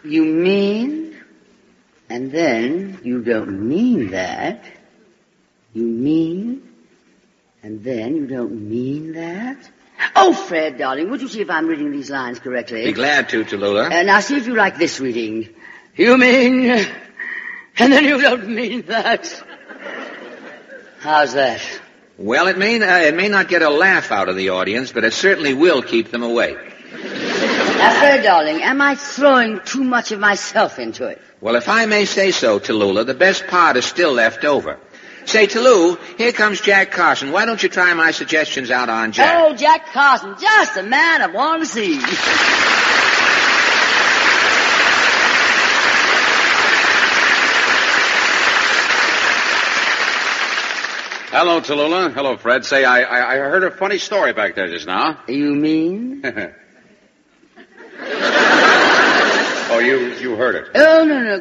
You mean, and then you don't mean that. You mean, and then you don't mean that. Oh, Fred, darling, would you see if I'm reading these lines correctly? Be glad to, Tallulah. Now see if you like this reading. You mean, and then you don't mean that. How's that? Well, it may not get a laugh out of the audience, but it certainly will keep them awake. Now, Fred, darling, am I throwing too much of myself into it? Well, if I may say so, Tallulah, the best part is still left over. Say, Tallulah, here comes Jack Carson. Why don't you try my suggestions out on Jack? Oh, Jack Carson, just the man I want to see. Hello, Tallulah. Hello, Fred. Say, I heard a funny story back there just now. You mean? Oh, you heard it. Oh, no.